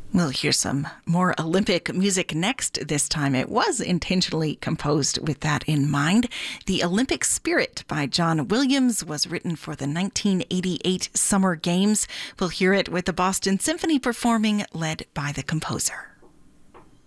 We'll hear some more Olympic music next. This time it was intentionally composed with that in mind. The Olympic Spirit by John Williams was written for the 1988 Summer Games. We'll hear it with the Boston Symphony performing, led by the composer.